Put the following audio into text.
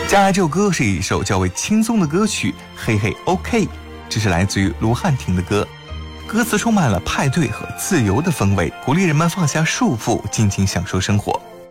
接下来这首歌是一首较为轻松的歌曲，嘿嘿 OK， 这是来自于卢汉廷的歌，歌词充满了派对和自由的氛围，鼓励人们放下束缚，尽情享受生活。